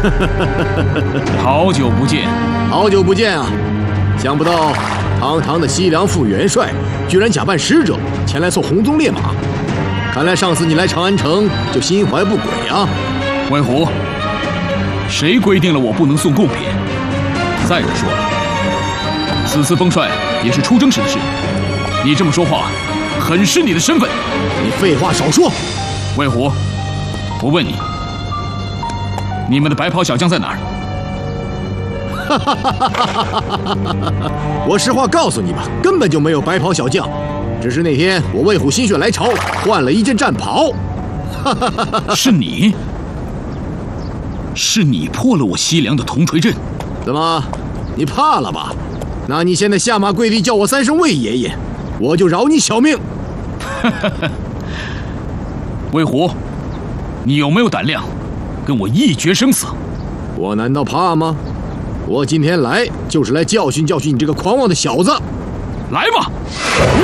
好久不见， 好久不见啊！想不到堂堂的西凉副元帅，居然假扮使者前来送红鬃烈马。看来上次你来长安城就心怀不轨啊！ 魏虎，谁规定了我不能送贡品？再者说了，此次封帅也是出征时的事，你这么说话，很失你的身份。 你废话少说！ 魏虎，我问你，你们的白袍小将在哪儿？ 我实话告诉你吧，根本就没有白袍小将，只是那天我魏虎心血来潮换了一件战袍。 是你？是你破了我西凉的铜锤阵？ 怎么，你怕了吧？那你现在下马跪地叫我3声魏爷爷，我就饶你小命。 魏虎，你有没有胆量跟我一决生死？ 我难道怕吗？我今天来就是来教训教训你这个狂妄的小子。 来吧！